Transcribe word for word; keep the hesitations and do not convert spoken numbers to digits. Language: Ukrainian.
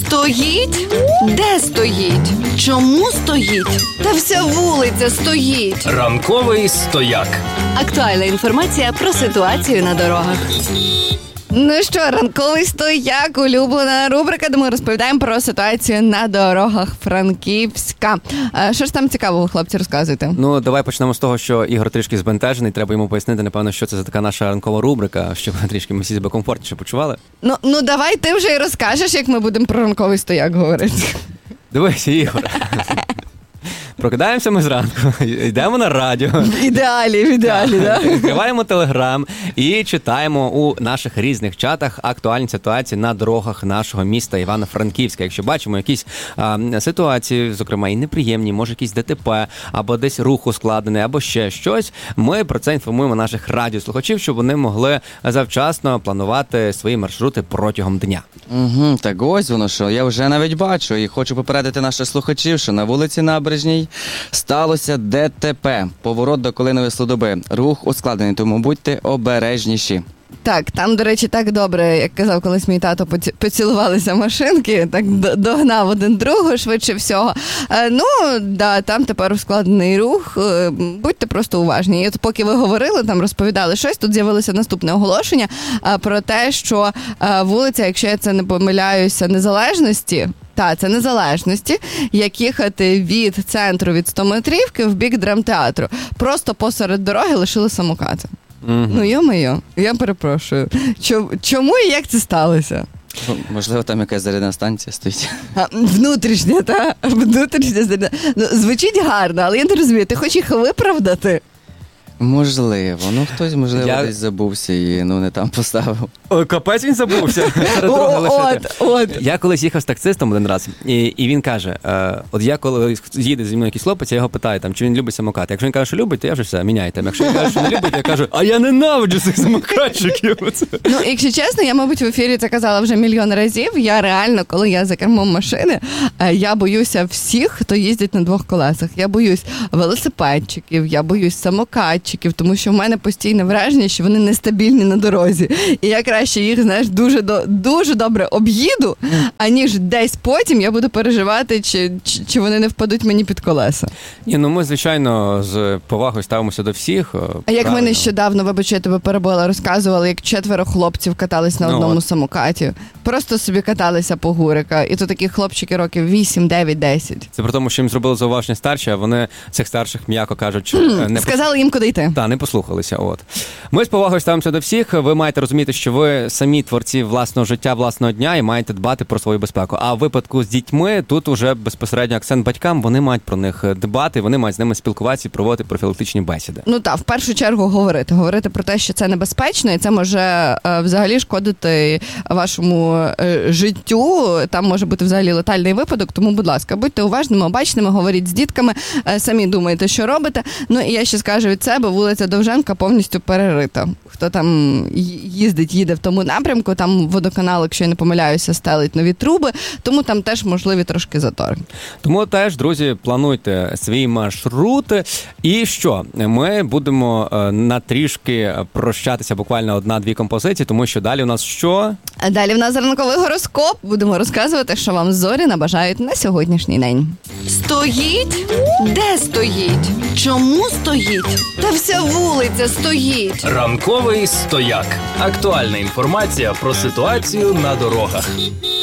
Стоїть? Де стоїть? Чому стоїть? Та вся вулиця стоїть. Ранковий стояк. Актуальна інформація про ситуацію на дорогах. Ну що, ранковий стояк, улюблена рубрика, де ми розповідаємо про ситуацію на дорогах Франківська. Що ж там цікавого, хлопці, розказуйте? Ну, давай почнемо з того, що Ігор трішки збентежений. Треба йому пояснити, напевно, що це за така наша ранкова рубрика, щоб трішки ми всі себе комфортніше почували. Ну, ну давай ти вже й розкажеш, як ми будемо про ранковий стояк говорити. Дивись, Ігор. Прокидаємося ми зранку, йдемо на радіо. В ідеалі, в ідеалі, так? Да? Відкриваємо Телеграм і читаємо у наших різних чатах актуальні ситуації на дорогах нашого міста Івано-Франківська. Якщо бачимо якісь а, ситуації, зокрема і неприємні, може якісь ДТП, або десь рух ускладнений, або ще щось, ми про це інформуємо наших радіослухачів, щоб вони могли завчасно планувати свої маршрути протягом дня. Угу, так ось воно що, я вже навіть бачу і хочу попередити наших слухачів, що на вулиці Набережній сталося ДТП. Поворот до Калинової Слободи. Рух ускладнений, тому будьте обережніші. Так, там, до речі, так добре, як казав колись мій тато, поцілувалися машинки, так догнав один другого швидше всього. Ну, да, там тепер ускладнений рух, будьте просто уважні. І от поки ви говорили, там розповідали щось, тут з'явилося наступне оголошення про те, що вулиця, якщо я це не помиляюся, Незалежності, Так, це Незалежності, як їхати від центру, від стометрівки в бік драмтеатру. Просто посеред дороги лишили самокати. Mm-hmm. Ну, йо-моє, я перепрошую. Чому і як це сталося? Можливо, там якась зарядна станція стоїть. А, внутрішня, так? Внутрішня зарядна. Ну, звучить гарно, але я не розумію, ти хочеш їх виправдати? Можливо. Ну, хтось, можливо, я... десь забувся і ну, не там поставив. Ой, капець він забувся. О, от, от. Я колись їхав з таксистом один раз, і, і він каже, е, от я коли їде зі мною якийсь хлопець, я його питаю, там, чи він любить самокат. Якщо він каже, що любить, то я вже все, міняйте. Якщо він каже, що не любить, я кажу, а я ненавиджу цих самокатчиків. Ну, якщо чесно, я, мабуть, в ефірі це казала вже мільйон разів. Я реально, коли я за кермом машини, я боюся всіх, хто їздить на двох колесах. Я боюсь велосипедчиків, я боюсь самокатчиків, тому що в мене постійне враження, що вони нестабільні на дорозі. І я краще їх, знаєш, дуже, дуже добре об'їду, аніж десь потім я буду переживати, чи, чи, чи вони не впадуть мені під колеса. Ні, ну ми, звичайно, з повагою ставимося до всіх. А правильно. як ми нещодавно, вибач, я тебе перебила, розказували, як четверо хлопців катались на ну, одному от. самокаті. Просто собі каталися по Гурика. І то такі хлопчики років вісім, дев'ять, десять. Це при тому, що їм зробили зауваження старші, а вони цих старших, м'яко кажучи, не сказали їм, куди йти. Так, не послухалися. От. Ми з повагою ставимося до всіх. Ви маєте розуміти, що ви самі творці власного життя, власного дня і маєте дбати про свою безпеку. А в випадку з дітьми, тут уже безпосередньо акцент батькам, вони мають про них дбати, вони мають з ними спілкуватися і проводити профілактичні бесіди. Ну так, в першу чергу говорити. Говорити про те, що це небезпечно, і це може е, взагалі шкодити вашому е, життю. Там може бути взагалі летальний випадок, тому, будь ласка, будьте уважними, обачними, говоріть з дітками, е, самі думайте, що робите. Ну і я ще скажу від себе, вулиця Довженка повністю перерита. Хто там їздить, їде в тому напрямку, там водоканал, якщо я не помиляюся, стелить нові труби, тому там теж можливі трошки затори. Тому теж, друзі, плануйте свій маршрут. І що? Ми будемо на трішки прощатися, буквально одна-дві композиції, тому що далі у нас що? А далі в нас ранковий гороскоп. Будемо розказувати, що вам зорі набажають на сьогоднішній день. Стоїть? Де стоїть? Чому стоїть? Та вся вулиця стоїть. Ранковий стояк. Актуальна інформація про ситуацію на дорогах.